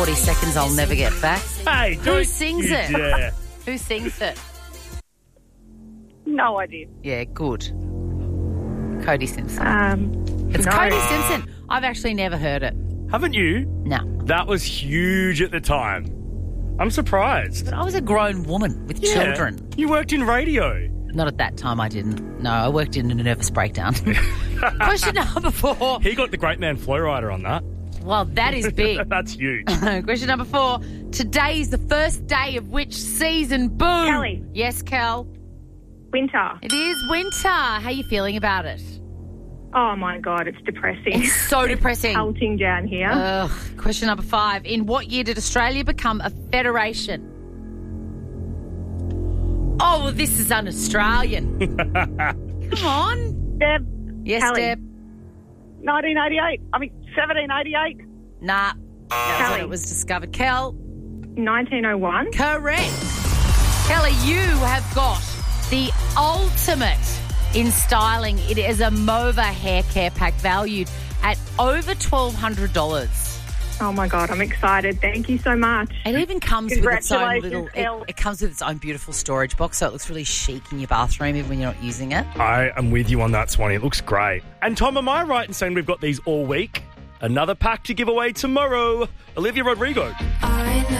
40 seconds I'll never get back. Hey, Who sings it? Yeah. Who sings it? No idea. Yeah, good. Cody Simpson. It's no. Cody Simpson. I've actually never heard it. Haven't you? No. That was huge at the time. I'm surprised. But I was a grown woman with children. You worked in radio. Not at that time, I didn't. No, I worked in a nervous breakdown. Question number 4. He got the Great Man Flowrider on that. Well, that is big. That's huge. Question number 4. Today is the first day of which season? Boom. Kelly. Yes, Kel. Winter. It is winter. How are you feeling about it? Oh, my God, it's depressing. It's so depressing. Pelting down here. Question number 5. In what year did Australia become a federation? Oh, well, this is un-Australian. Come on. Deb. Yes, Kelly. Deb. 1988. 1788. Nah. That's when Kelly. it was discovered. Kel. 1901. Correct. Kelly, you have got the ultimate in styling. It is a Mova hair care pack valued at over $1,200. Oh, my God, I'm excited. Thank you so much. It even comes with its own little... Kel. It comes with its own beautiful storage box, so it looks really chic in your bathroom even when you're not using it. I am with you on that, Swanee. It looks great. And Tom, am I right in saying we've got these all week? Another pack to give away tomorrow. Olivia Rodrigo. I know